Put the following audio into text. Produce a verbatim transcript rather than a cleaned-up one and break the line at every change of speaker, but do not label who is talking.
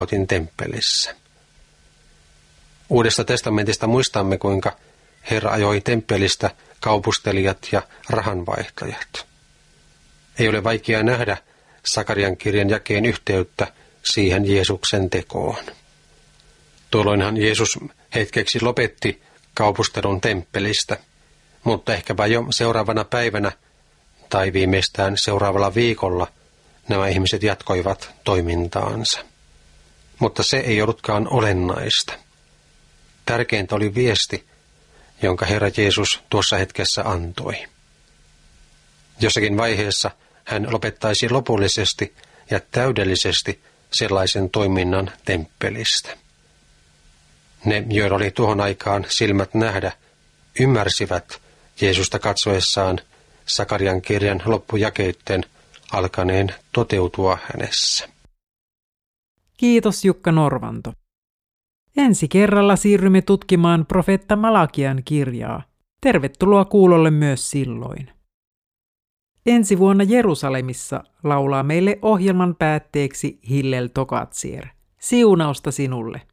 otin temppelissä. Uudesta testamentista muistamme, kuinka Herra ajoi temppelistä kaupustelijat ja rahanvaihtajat. Ei ole vaikea nähdä Sakarian kirjan jakeen yhteyttä siihen Jeesuksen tekoon. Tuolloinhan Jeesus hetkeksi lopetti kaupustelun temppelistä, mutta ehkäpä jo seuraavana päivänä tai viimeistään seuraavalla viikolla nämä ihmiset jatkoivat toimintaansa. Mutta se ei ollutkaan olennaista. Tärkeintä oli viesti, jonka Herra Jeesus tuossa hetkessä antoi. Jossakin vaiheessa hän lopettaisi lopullisesti ja täydellisesti sellaisen toiminnan temppelistä. Ne, joilla oli tuohon aikaan silmät nähdä, ymmärsivät Jeesusta katsoessaan Sakarian kirjan loppujakeitten alkaneen toteutua hänessä.
Kiitos Jukka Norvanto. Ensi kerralla siirrymme tutkimaan profeetta Malakian kirjaa. Tervetuloa kuulolle myös silloin. Ensi vuonna Jerusalemissa laulaa meille ohjelman päätteeksi Hillel Tokatsier. Siunausta sinulle!